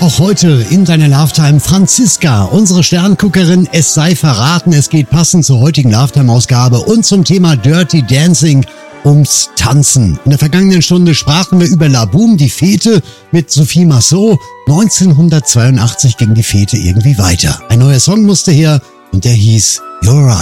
Auch heute in deiner Lovetime Franziska, unsere Sternguckerin. Es sei verraten, es geht passend zur heutigen Lovetime-Ausgabe und zum Thema Dirty Dancing ums Tanzen. In der vergangenen Stunde sprachen wir über La Boum, die Fete mit Sophie Marceau. 1982 ging die Fete irgendwie weiter. Ein neuer Song musste her und der hieß You're